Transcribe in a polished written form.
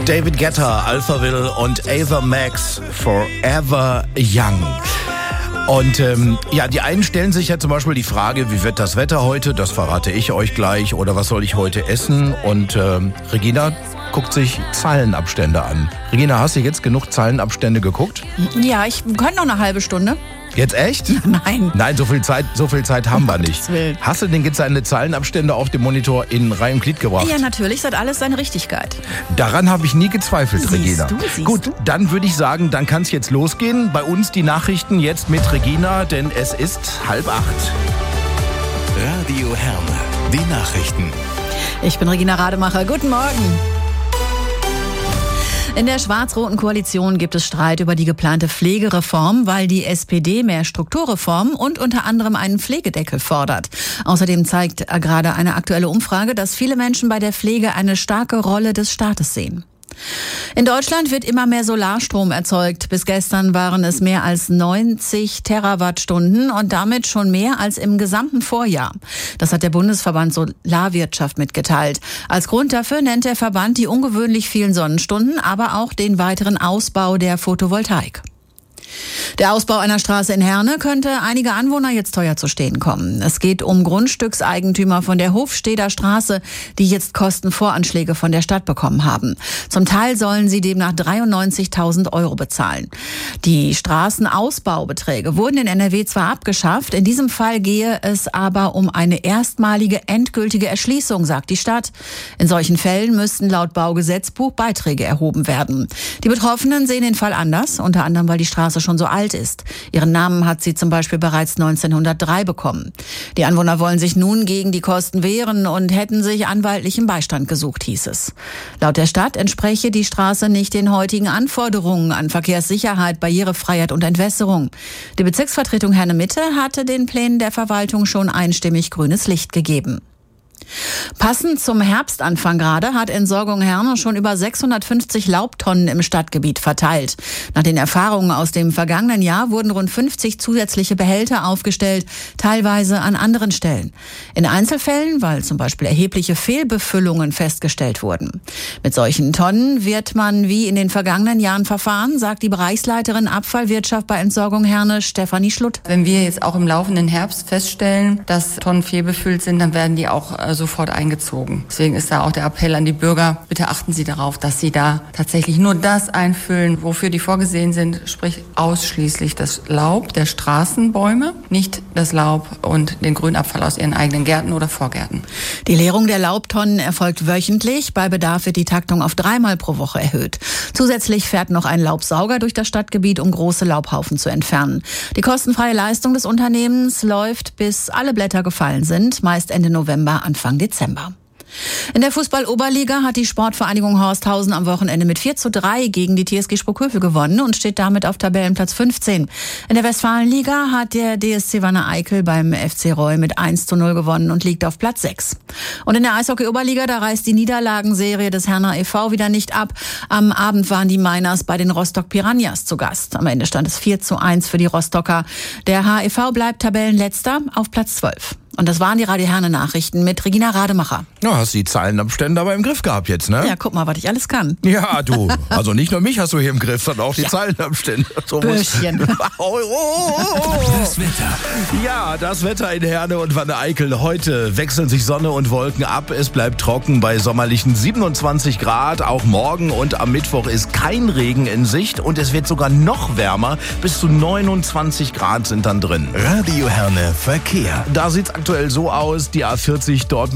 David Guetta, Alphaville und Ava Max, Forever Young. Und die einen stellen sich ja zum Beispiel die Frage, wie wird das Wetter heute? Das verrate ich euch gleich. Oder was soll ich heute essen? Und Regina guckt sich Zeilenabstände an. Regina, hast du jetzt genug Zeilenabstände geguckt? Ja, ich könnte noch eine halbe Stunde. Jetzt echt? Nein. Nein, so viel Zeit haben wir nicht. Hast du denn jetzt deine Zeilenabstände auf dem Monitor in Reihe und Glied gebracht? Ja, natürlich, es hat alles seine Richtigkeit. Daran habe ich nie gezweifelt, Regina. Gut, dann würde ich sagen, dann kann es jetzt losgehen. Bei uns die Nachrichten jetzt mit Regina, denn es ist 7:30. Radio Herne, die Nachrichten. Ich bin Regina Rademacher. Guten Morgen. In der schwarz-roten Koalition gibt es Streit über die geplante Pflegereform, weil die SPD mehr Strukturreformen und unter anderem einen Pflegedeckel fordert. Außerdem zeigt gerade eine aktuelle Umfrage, dass viele Menschen bei der Pflege eine starke Rolle des Staates sehen. In Deutschland wird immer mehr Solarstrom erzeugt. Bis gestern waren es mehr als 90 Terawattstunden und damit schon mehr als im gesamten Vorjahr. Das hat der Bundesverband Solarwirtschaft mitgeteilt. Als Grund dafür nennt der Verband die ungewöhnlich vielen Sonnenstunden, aber auch den weiteren Ausbau der Photovoltaik. Der Ausbau einer Straße in Herne könnte einige Anwohner jetzt teuer zu stehen kommen. Es geht um Grundstückseigentümer von der Hofsteder Straße, die jetzt Kostenvoranschläge von der Stadt bekommen haben. Zum Teil sollen sie demnach 93.000 € bezahlen. Die Straßenausbaubeträge wurden in NRW zwar abgeschafft, in diesem Fall gehe es aber um eine erstmalige endgültige Erschließung, sagt die Stadt. In solchen Fällen müssten laut Baugesetzbuch Beiträge erhoben werden. Die Betroffenen sehen den Fall anders, unter anderem weil die Straße schon so alt ist. Ihren Namen hat sie zum Beispiel bereits 1903 bekommen. Die Anwohner wollen sich nun gegen die Kosten wehren und hätten sich anwaltlichen Beistand gesucht, hieß es. Laut der Stadt entspreche die Straße nicht den heutigen Anforderungen an Verkehrssicherheit, Barrierefreiheit und Entwässerung. Die Bezirksvertretung Herne Mitte hatte den Plänen der Verwaltung schon einstimmig grünes Licht gegeben. Passend zum Herbstanfang gerade hat Entsorgung Herne schon über 650 Laubtonnen im Stadtgebiet verteilt. Nach den Erfahrungen aus dem vergangenen Jahr wurden rund 50 zusätzliche Behälter aufgestellt, teilweise an anderen Stellen. In Einzelfällen, weil zum Beispiel erhebliche Fehlbefüllungen festgestellt wurden. Mit solchen Tonnen wird man wie in den vergangenen Jahren verfahren, sagt die Bereichsleiterin Abfallwirtschaft bei Entsorgung Herne, Stefanie Schlutt. Wenn wir jetzt auch im laufenden Herbst feststellen, dass Tonnen fehlbefüllt sind, dann werden die auch sofort eingezogen. Deswegen ist da auch der Appell an die Bürger, bitte achten Sie darauf, dass Sie da tatsächlich nur das einfüllen, wofür die vorgesehen sind, sprich ausschließlich das Laub der Straßenbäume, nicht das Laub und den Grünabfall aus Ihren eigenen Gärten oder Vorgärten. Die Leerung der Laubtonnen erfolgt wöchentlich. Bei Bedarf wird die Taktung auf 3-mal pro Woche erhöht. Zusätzlich fährt noch ein Laubsauger durch das Stadtgebiet, um große Laubhaufen zu entfernen. Die kostenfreie Leistung des Unternehmens läuft, bis alle Blätter gefallen sind, meist Ende November, Anfang Dezember. In der Fußball-Oberliga hat die Sportvereinigung Horsthausen am Wochenende mit 4:3 gegen die TSG Sprockhövel gewonnen und steht damit auf Tabellenplatz 15. In der Westfalenliga hat der DSC Wanne-Eickel beim FC Reu mit 1:0 gewonnen und liegt auf Platz 6. Und in der Eishockey-Oberliga, da reißt die Niederlagenserie des Herner e.V. wieder nicht ab. Am Abend waren die Miners bei den Rostock Piranhas zu Gast. Am Ende stand es 4:1 für die Rostocker. Der HEV bleibt Tabellenletzter auf Platz 12. Und das waren die Radio Herne Nachrichten mit Regina Rademacher. Ja, hast die Zeilenabstände aber im Griff gehabt jetzt, ne? Ja, guck mal, was ich alles kann. Ja, du. Also nicht nur mich hast du hier im Griff, sondern auch die Zeilenabstände. So Böschen. Das Wetter. Ja, das Wetter in Herne und Wanne-Eickel. Heute wechseln sich Sonne und Wolken ab. Es bleibt trocken bei sommerlichen 27 Grad. Auch morgen und am Mittwoch ist kein Regen in Sicht. Und es wird sogar noch wärmer. Bis zu 29 Grad sind dann drin. Radio Herne Verkehr. Da sieht's aktuell so aus. Die A40 dort